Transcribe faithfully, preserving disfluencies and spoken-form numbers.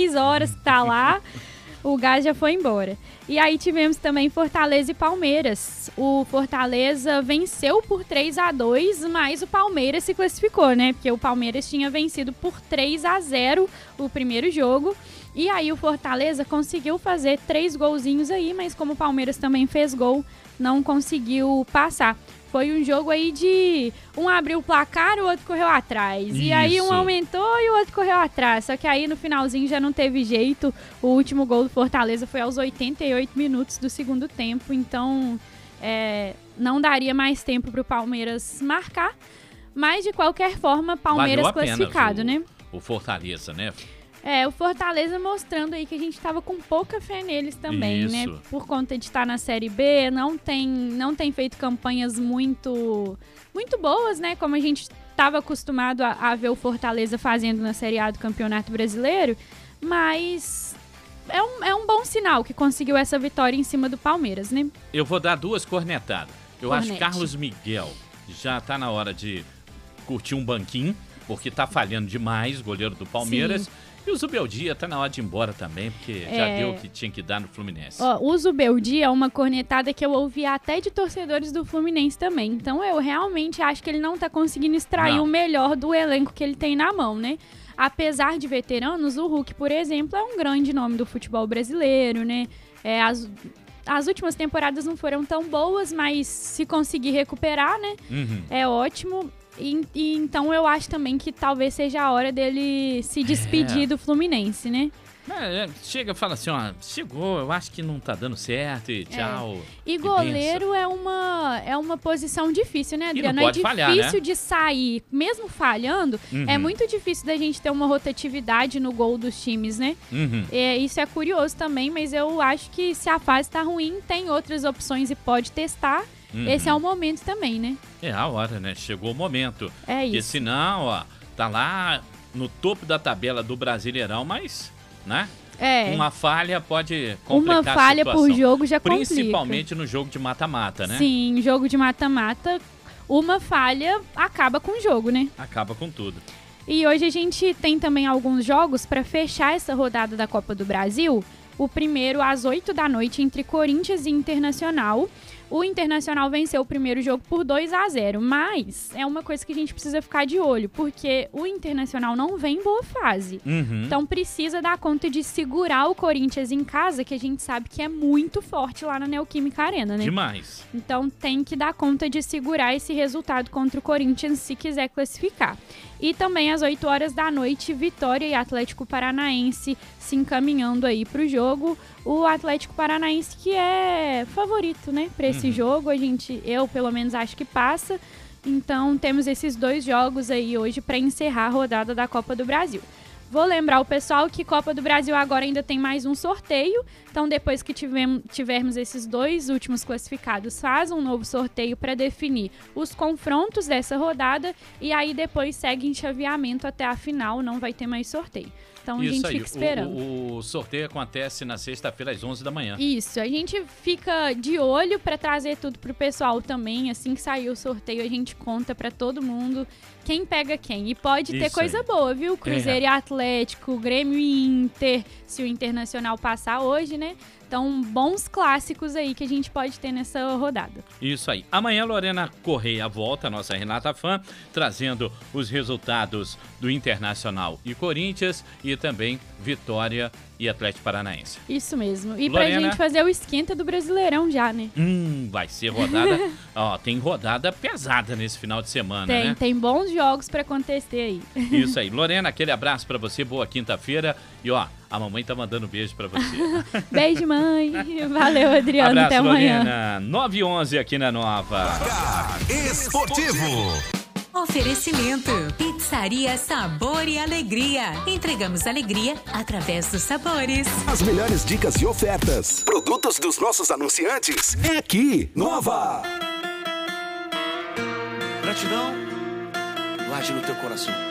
três horas que tá lá, o gás já foi embora. E aí tivemos também Fortaleza e Palmeiras. O Fortaleza venceu por três a dois, mas o Palmeiras se classificou, né? Porque o Palmeiras tinha vencido por três a zero o primeiro jogo. E aí o Fortaleza conseguiu fazer três golzinhos aí, mas como o Palmeiras também fez gol, não conseguiu passar. Foi um jogo aí de um abriu o placar, o outro correu atrás. Isso. E aí um aumentou e o outro correu atrás. Só que aí no finalzinho já não teve jeito. O último gol do Fortaleza foi aos oitenta e oito minutos do segundo tempo. Então é, não daria mais tempo para o Palmeiras marcar. Mas de qualquer forma, Palmeiras classificado, o, né? O Fortaleza, né? É, o Fortaleza mostrando aí que a gente estava com pouca fé neles também, Isso. né? Por conta de estar na Série B, não tem, não tem feito campanhas muito, muito boas, né? Como a gente estava acostumado a, a ver o Fortaleza fazendo na Série A do Campeonato Brasileiro. Mas é um, é um bom sinal que conseguiu essa vitória em cima do Palmeiras, né? Eu vou dar duas cornetadas. Eu Cornete. acho que Carlos Miguel já tá na hora de curtir um banquinho, porque tá falhando demais, goleiro do Palmeiras. Sim. E o Zubeldia tá na hora de ir embora também, porque é... já deu o que tinha que dar no Fluminense. Ó, o Zubeldia é uma cornetada que eu ouvi até de torcedores do Fluminense também. Então eu realmente acho que ele não tá conseguindo extrair não. o melhor do elenco que ele tem na mão, né? Apesar de veteranos, o Hulk, por exemplo, é um grande nome do futebol brasileiro, né? É, as, as últimas temporadas não foram tão boas, mas se conseguir recuperar, né? Uhum. É ótimo. E, e, então eu acho também que talvez seja a hora dele se despedir é. do Fluminense, né? É, chega e fala assim, ó, chegou, eu acho que não tá dando certo e tchau. É. E goleiro é uma, é uma posição difícil, né, Adriano? E não pode é falhar, difícil né? de sair, mesmo falhando, uhum. é muito difícil da gente ter uma rotatividade no gol dos times, né? Uhum. É, isso é curioso também, mas eu acho que se a fase tá ruim, tem outras opções e pode testar. Uhum. Esse é o momento também, né? É a hora, né? Chegou o momento. É isso. Porque senão, ó, tá lá no topo da tabela do Brasileirão, mas, né? É. Uma falha pode complicar Uma falha a situação. por jogo já complica. Principalmente no jogo de mata-mata, né? Sim, jogo de mata-mata, uma falha acaba com o jogo, né? Acaba com tudo. E hoje a gente tem também alguns jogos para fechar essa rodada da Copa do Brasil. O primeiro às oito da noite entre Corinthians e Internacional. O Internacional venceu o primeiro jogo por dois a zero, mas é uma coisa que a gente precisa ficar de olho, porque o Internacional não vem em boa fase. Uhum. Então precisa dar conta de segurar o Corinthians em casa, que a gente sabe que é muito forte lá na Neoquímica Arena, né? Demais. Então tem que dar conta de segurar esse resultado contra o Corinthians se quiser classificar. E também às oito horas da noite, Vitória e Atlético Paranaense se encaminhando aí pro jogo. O Atlético Paranaense que é favorito, né, para esse uhum. jogo. A gente, eu pelo menos acho que passa. Então temos esses dois jogos aí hoje para encerrar a rodada da Copa do Brasil. Vou lembrar o pessoal que Copa do Brasil agora ainda tem mais um sorteio. Então, depois que tivemos, tivermos esses dois últimos classificados, faz um novo sorteio para definir os confrontos dessa rodada. E aí, depois segue enxaveamento até a final, não vai ter mais sorteio. Então, Isso a gente aí. fica esperando. O, o sorteio acontece na sexta-feira, às onze da manhã. Isso. A gente fica de olho para trazer tudo pro pessoal também. Assim que sair o sorteio, a gente conta para todo mundo quem pega quem. E pode ter Isso coisa aí. boa, viu? Cruzeiro É. e Atlético, Grêmio e Inter, se o Internacional passar hoje, né? Então, bons clássicos aí que a gente pode ter nessa rodada. Isso aí. Amanhã, Lorena Correia volta, a nossa Renata Fã, trazendo os resultados do Internacional e Corinthians e também Vitória e Atlético Paranaense. Isso mesmo. E Lorena... pra gente fazer o esquenta do Brasileirão já, né? Hum, vai ser rodada... Ó, tem rodada pesada nesse final de semana, tem, né? Tem bons jogos pra acontecer aí. Isso aí. Lorena, aquele abraço pra você, boa quinta-feira. E ó, a mamãe tá mandando beijo pra você. Beijo, mãe. Valeu, Adriano. Abraço, até amanhã. Lorena. nove e onze aqui na Nova. Esportivo. Oferecimento. Pizzaria Sabor e Alegria. Entregamos alegria através dos sabores. As melhores dicas e ofertas. Produtos dos nossos anunciantes. É aqui. Nova. Gratidão. Guarde no teu coração.